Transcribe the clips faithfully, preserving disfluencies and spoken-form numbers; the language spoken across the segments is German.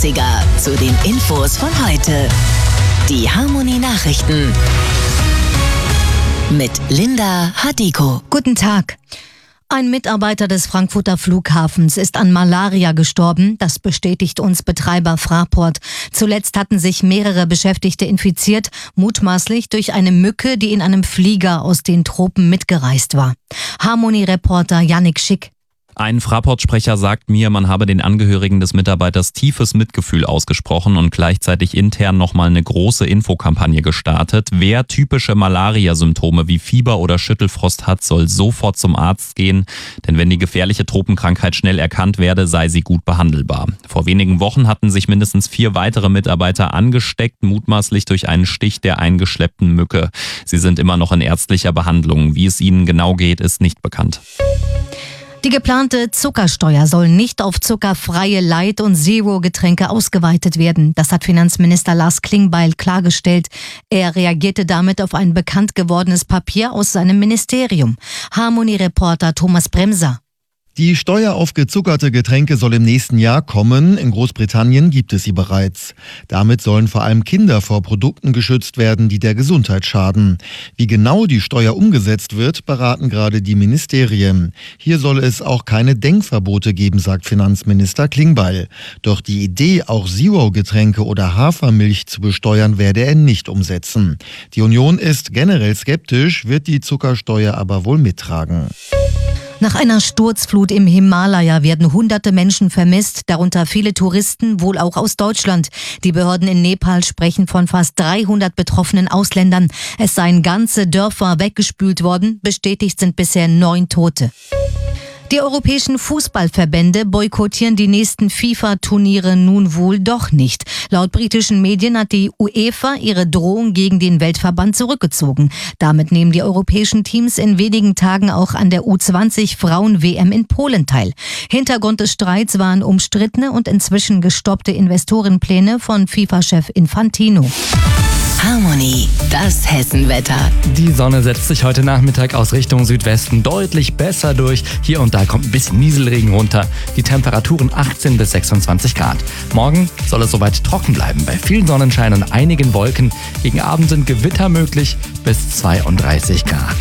achtziger zu den Infos von heute. Die Harmony Nachrichten mit Linda Hadiko. Guten Tag. Ein Mitarbeiter des Frankfurter Flughafens ist an Malaria gestorben. Das bestätigt uns Betreiber Fraport. Zuletzt hatten sich mehrere Beschäftigte infiziert, mutmaßlich durch eine Mücke, die in einem Flieger aus den Tropen mitgereist war. Harmony-Reporter Yannick Schick. Ein Fraport-Sprecher sagt mir, man habe den Angehörigen des Mitarbeiters tiefes Mitgefühl ausgesprochen und gleichzeitig intern nochmal eine große Infokampagne gestartet. Wer typische Malaria-Symptome wie Fieber oder Schüttelfrost hat, soll sofort zum Arzt gehen, denn wenn die gefährliche Tropenkrankheit schnell erkannt werde, sei sie gut behandelbar. Vor wenigen Wochen hatten sich mindestens vier weitere Mitarbeiter angesteckt, mutmaßlich durch einen Stich der eingeschleppten Mücke. Sie sind immer noch in ärztlicher Behandlung. Wie es ihnen genau geht, ist nicht bekannt. Die geplante Zuckersteuer soll nicht auf zuckerfreie Light- und Zero-Getränke ausgeweitet werden. Das hat Finanzminister Lars Klingbeil klargestellt. Er reagierte damit auf ein bekannt gewordenes Papier aus seinem Ministerium. Harmony-Reporter Thomas Bremser. Die Steuer auf gezuckerte Getränke soll im nächsten Jahr kommen. In Großbritannien gibt es sie bereits. Damit sollen vor allem Kinder vor Produkten geschützt werden, die der Gesundheit schaden. Wie genau die Steuer umgesetzt wird, beraten gerade die Ministerien. Hier soll es auch keine Denkverbote geben, sagt Finanzminister Klingbeil. Doch die Idee, auch Zero-Getränke oder Hafermilch zu besteuern, werde er nicht umsetzen. Die Union ist generell skeptisch, wird die Zuckersteuer aber wohl mittragen. Nach einer Sturzflut im Himalaya werden hunderte Menschen vermisst, darunter viele Touristen, wohl auch aus Deutschland. Die Behörden in Nepal sprechen von fast dreihundert betroffenen Ausländern. Es seien ganze Dörfer weggespült worden, bestätigt sind bisher neun Tote. Die europäischen Fußballverbände boykottieren die nächsten FIFA-Turniere nun wohl doch nicht. Laut britischen Medien hat die UEFA ihre Drohung gegen den Weltverband zurückgezogen. Damit nehmen die europäischen Teams in wenigen Tagen auch an der U zwanzig Frauen-W M in Polen teil. Hintergrund des Streits waren umstrittene und inzwischen gestoppte Investorenpläne von FIFA-Chef Infantino. Harmony, das Hessenwetter. Die Sonne setzt sich heute Nachmittag aus Richtung Südwesten deutlich besser durch. Hier und da kommt ein bisschen Nieselregen runter. Die Temperaturen achtzehn bis sechsundzwanzig Grad. Morgen soll es soweit trocken bleiben, bei vielen Sonnenschein und einigen Wolken. Gegen Abend sind Gewitter möglich bis zweiunddreißig Grad.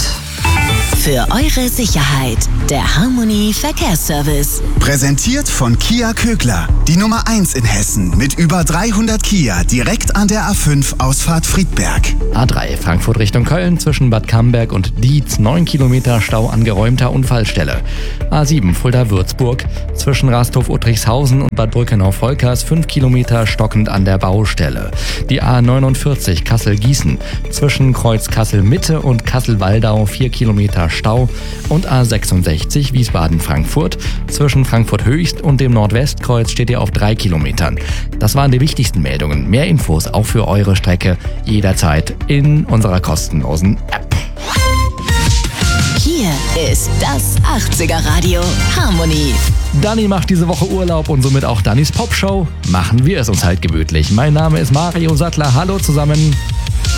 Für eure Sicherheit, der Harmony Verkehrsservice. Präsentiert von Kia Kögler, die Nummer eins in Hessen mit über dreihundert Kia direkt an der A fünf Ausfahrt Friedberg. A drei Frankfurt Richtung Köln zwischen Bad Camberg und Dietz, neun Kilometer Stau an geräumter Unfallstelle. A sieben Fulda-Würzburg zwischen Rasthof-Uttrichshausen und Bad Brückenau-Volkers, fünf Kilometer stockend an der Baustelle. Die A neunundvierzig Kassel-Gießen zwischen Kreuz Kassel-Mitte und Kassel-Waldau, vier Kilometer Stau, und A sechsundsechzig Wiesbaden-Frankfurt zwischen Frankfurt-Höchst und dem Nordwestkreuz steht ihr auf drei Kilometern. Das waren die wichtigsten Meldungen. Mehr Infos auch für eure Strecke jederzeit in unserer kostenlosen App. Hier ist das achtziger Radio Harmony. Dani macht diese Woche Urlaub und somit auch Dannys Popshow. Machen wir es uns halt gemütlich. Mein Name ist Mario Sattler. Hallo zusammen.